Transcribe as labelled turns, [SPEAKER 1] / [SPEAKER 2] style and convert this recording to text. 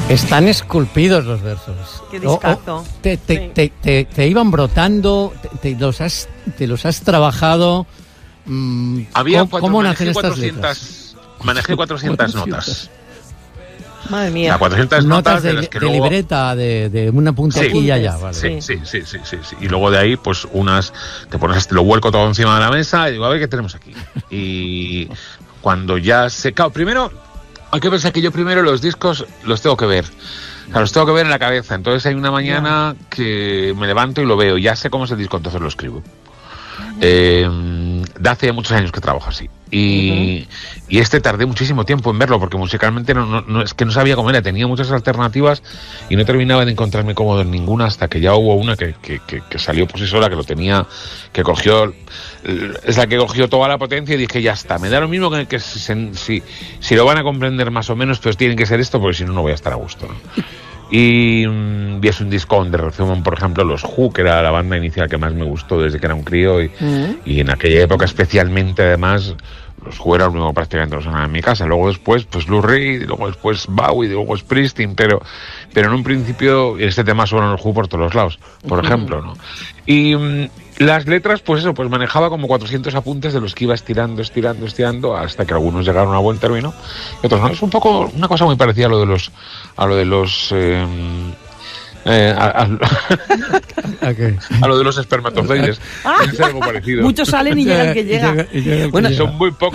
[SPEAKER 1] Están esculpidos los versos.
[SPEAKER 2] Qué discazo.
[SPEAKER 1] Te iban brotando, te los has trabajado. ¿Cómo nacen estas letras?
[SPEAKER 3] Manejé 400 notas.
[SPEAKER 2] Madre mía.
[SPEAKER 3] 400
[SPEAKER 1] notas de
[SPEAKER 3] luego...
[SPEAKER 1] libreta, de una punta aquí y allá. Vale.
[SPEAKER 3] Sí. Y luego de ahí, pues te pones, lo vuelco todo encima de la mesa y digo, a ver qué tenemos aquí. Y cuando ya se... Claro, primero, hay que pensar que yo primero los discos los tengo que ver. O sea, los tengo que ver en la cabeza. Entonces hay una mañana que me levanto y lo veo. Ya sé cómo es el disco, entonces lo escribo. De hace muchos años que trabajo así. Y tardé muchísimo tiempo en verlo porque musicalmente no es que no sabía cómo era, tenía muchas alternativas y no terminaba de encontrarme cómodo en ninguna hasta que ya hubo una que salió por sí sola, que lo tenía, es la que cogió toda la potencia y dije, ya está, me da lo mismo que si lo van a comprender más o menos, pues tienen que ser esto, porque si no voy a estar a gusto, ¿no? Y es un disco donde resumen, por ejemplo, los Who, que era la banda inicial que más me gustó desde que era un crío, y en aquella época especialmente, además, los Who era lo único que prácticamente lo sonaba en mi casa. Luego después, pues Lou Reed, luego después Bowie, luego Springsteen, pero en un principio este tema suena los Who por todos los lados, por ejemplo, ¿no? Y las letras, pues eso, pues manejaba como 400 apuntes de los que iba estirando hasta que algunos llegaron a buen término y otros no. Es un poco una cosa muy parecida a lo de los a lo de los espermatozoides. Es algo parecido.
[SPEAKER 2] Muchos salen y llega el que llega.
[SPEAKER 3] Bueno, son muy pocos